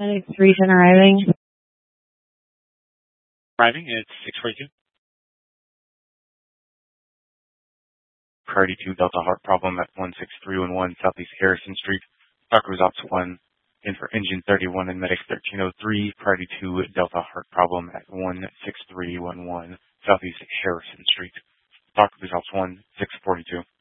Medic 310 arriving. Arriving at 642. Priority 2 Delta Heart problem at 16311 Southeast Harrison Street. Doc results 1 in for engine 31 and medic 1303. Priority 2 Delta Heart problem at 16311 Southeast Harrison Street. Doc results 1 642.